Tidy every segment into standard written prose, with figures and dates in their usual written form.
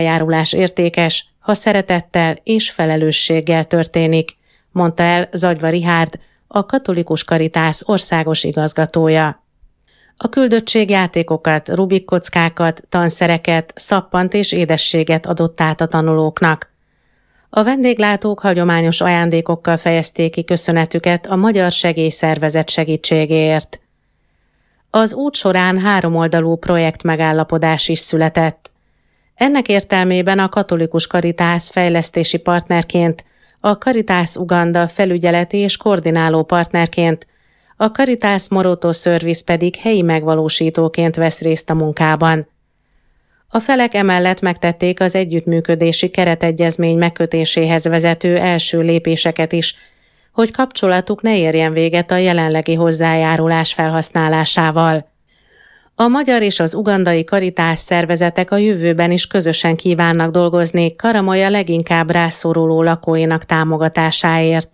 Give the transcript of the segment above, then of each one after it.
hozzájárulás értékes, ha szeretettel és felelősséggel történik, mondta el Zagyva Richárd, a Katolikus Caritas országos igazgatója. A küldöttség játékokat, Rubik kockákat, tanszereket, szappant és édességet adott át a tanulóknak. A vendéglátók hagyományos ajándékokkal fejezték ki köszönetüket a Magyar Segélyszervezet segítségéért. Az út során 3-oldalú projektmegállapodás is született. Ennek értelmében a Katolikus Caritas fejlesztési partnerként, a Caritas Uganda felügyeleti és koordináló partnerként, a Caritas Moroto Service pedig helyi megvalósítóként vesz részt a munkában. A felek emellett megtették az együttműködési keretegyezmény megkötéséhez vezető első lépéseket is, hogy kapcsolatuk ne érjen véget a jelenlegi hozzájárulás felhasználásával. A magyar és az ugandai Caritas szervezetek a jövőben is közösen kívánnak dolgozni Karamoja leginkább rászoruló lakóinak támogatásáért.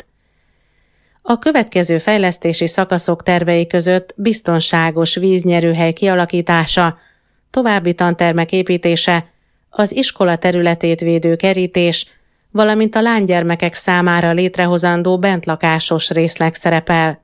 A következő fejlesztési szakaszok tervei között biztonságos víznyerőhely kialakítása, további tantermek építése, az iskola területét védő kerítés, valamint a lánygyermekek számára létrehozandó bentlakásos részleg szerepel.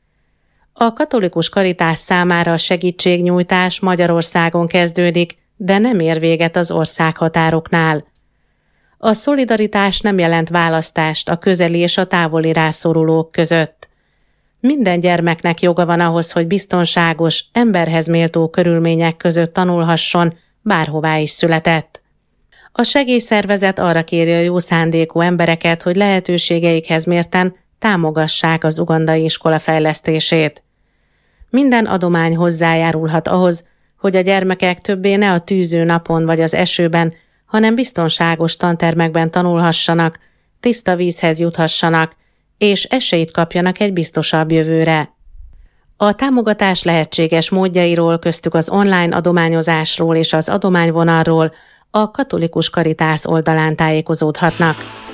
A Katolikus Caritas számára a segítségnyújtás Magyarországon kezdődik, de nem ér véget az országhatároknál. A szolidaritás nem jelent választást a közeli és a távoli rászorulók között. Minden gyermeknek joga van ahhoz, hogy biztonságos, emberhez méltó körülmények között tanulhasson, bárhová is született. A segélyszervezet arra kéri a jó szándékú embereket, hogy lehetőségeikhez mérten támogassák az ugandai iskola fejlesztését. Minden adomány hozzájárulhat ahhoz, hogy a gyermekek többé ne a tűző napon vagy az esőben, hanem biztonságos tantermekben tanulhassanak, tiszta vízhez juthassanak, és esélyt kapjanak egy biztosabb jövőre. A támogatás lehetséges módjairól, köztük az online adományozásról és az adományvonalról a Katolikus Caritas oldalán tájékozódhatnak.